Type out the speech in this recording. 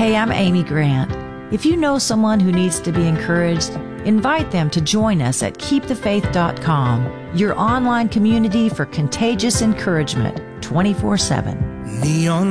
Hey, I'm Amy Grant. If you know someone who needs to be encouraged, invite them to join us at keepthefaith.com, your online community for contagious encouragement 24/7. Neon